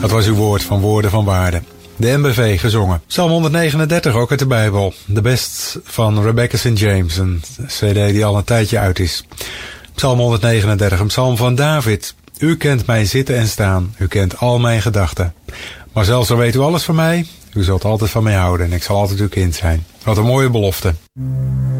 Dat was uw woord van woorden van waarde. De MBV gezongen. Psalm 139, ook uit de Bijbel. De best van Rebecca St. James, een cd die al een tijdje uit is. Psalm 139, een psalm van David. U kent mijn zitten en staan. U kent al mijn gedachten. Maar zelfs al weet u alles van mij, u zult altijd van mij houden en ik zal altijd uw kind zijn. Wat een mooie belofte.